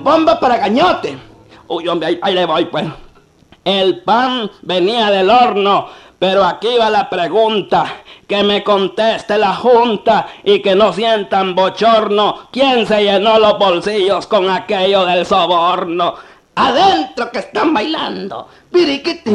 bomba para Cañote. Uy, hombre, ahí le voy, pues. El pan venía del horno, pero aquí va la pregunta. Que me conteste la junta y que no sientan bochorno. ¿Quién se llenó los bolsillos con aquello del soborno? Adentro que están bailando. Piriquiti.